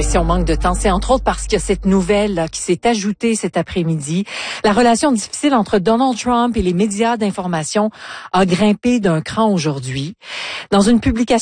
Mais si on manque de temps, c'est entre autres parce que cette nouvelle là, qui s'est ajoutée cet après-midi, la relation difficile entre Donald Trump et les médias d'information a grimpé d'un cran aujourd'hui. Dans une publication